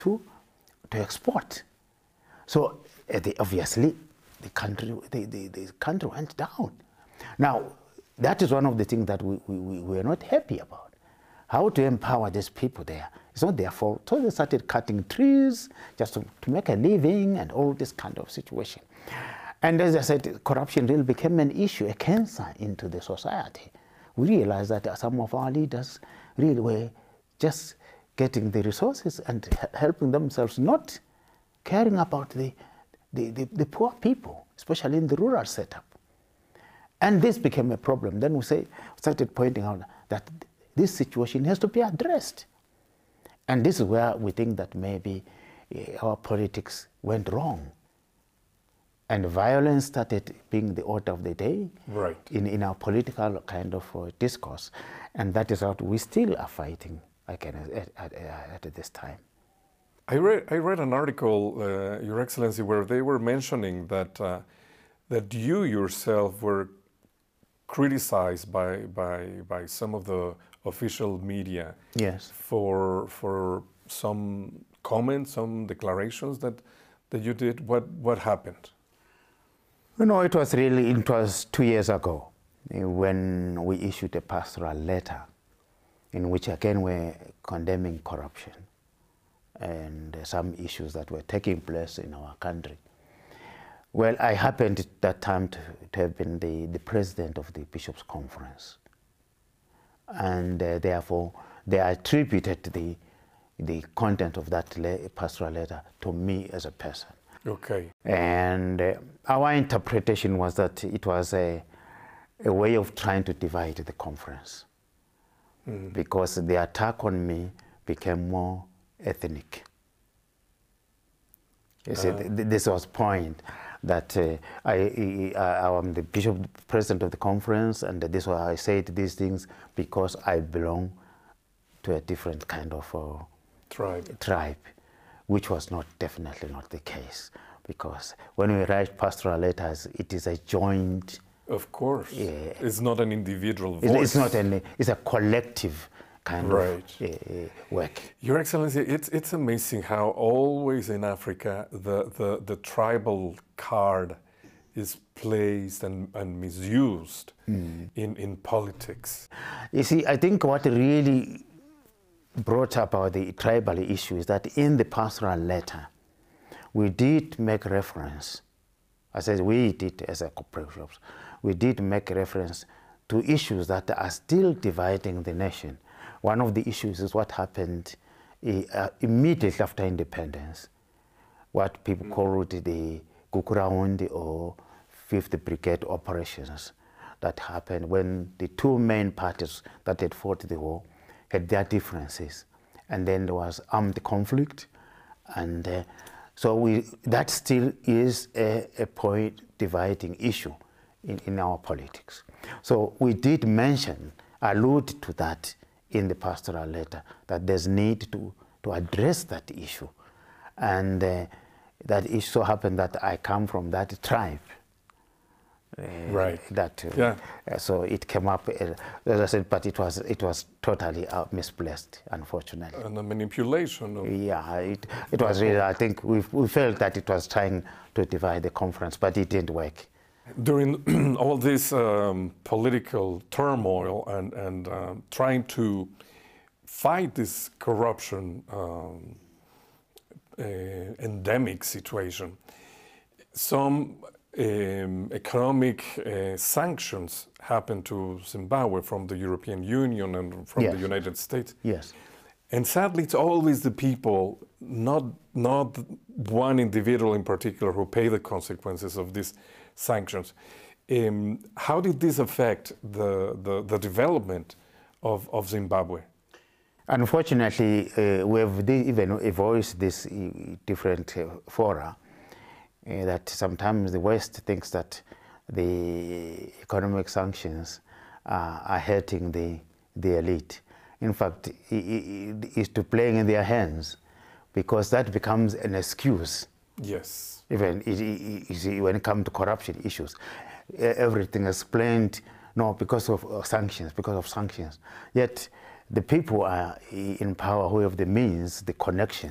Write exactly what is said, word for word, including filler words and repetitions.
to, to export. So uh, the, obviously the country, the, the, the country went down. Now, that is one of the things that we, we, we are not happy about. How to empower these people there. It's not their fault. So they started cutting trees just to, to make a living and all this kind of situation. And as I said, corruption really became an issue, a cancer into the society. We realized that some of our leaders really were just getting the resources and helping themselves, not caring about the, the, the, the poor people, especially in the rural setup. And this became a problem. Then we say, started pointing out that this situation has to be addressed. And this is where we think that maybe uh, our politics went wrong. And violence started being the order of the day right. in, in our political kind of uh, discourse. And that is what we still are fighting again at, at, at this time. I read, I read an article, uh, Your Excellency, where they were mentioning that, uh, that you yourself were criticized by, by, by some of the official media yes. for, for some comments, some declarations that, that you did. What, what happened? You know, it was really, it was two years ago when we issued a pastoral letter in which again we're condemning corruption and some issues that were taking place in our country. Well, I happened at that time to, to have been the, the president of the Bishops' Conference. And uh, therefore, they attributed the, the content of that le pastoral letter to me as a person. Okay. And uh, our interpretation was that it was a, a way of trying to divide the conference. Mm. Because the attack on me became more ethnic. You see, uh. th this was point that uh, I, I, I am the bishop, president of the conference, and this was I said these things because I belong to a different kind of uh, tribe. tribe, which was not definitely not the case, because when we write pastoral letters, it is a joint. Of course, uh, it's not an individual voice. It's not any. It's a collective kind right. of uh, work. Your Excellency, it's it's amazing how always in Africa the the, the tribal card is placed and, and misused mm. in in politics. You see, I think what really brought about the tribal issue is that in the pastoral letter, we did make reference. I said we did as a corporation. We did make reference to issues that are still dividing the nation. One of the issues is what happened uh, immediately after independence, what people mm. call the Gukurahundi or fifth Brigade operations that happened when the two main parties that had fought the war had their differences. And then there was armed conflict. And uh, so we, that still is a, a point dividing issue in, in our politics. So we did mention, allude to that in the pastoral letter, that there's need to, to address that issue. And uh, that it so happened that I come from that tribe. Uh, right. That, uh, yeah. Uh, so it came up, uh, as I said, but it was, it was totally uh, misplaced, unfortunately. And a manipulation of... Yeah, it, it was really, I think we, we felt that it was trying to divide the conference, but it didn't work. During all this um, political turmoil and, and uh, trying to fight this corruption um, uh, endemic situation, some um, economic uh, sanctions happened to Zimbabwe from the European Union and from yes. the United States. Yes. And sadly, it's always the people, not, not one individual in particular, who pay the consequences of these sanctions. Um, how did this affect the, the, the development of, of Zimbabwe? Unfortunately, uh, we have even voiced this uh, different uh, fora, uh, that sometimes the West thinks that the economic sanctions uh, are hurting the, the elite. In fact, it, it is to playing in their hands, because that becomes an excuse. Yes. Even it, it, it, when it comes to corruption issues, everything is explained, no, because of uh, sanctions, because of sanctions. Yet the people are in power who have the means, the connection,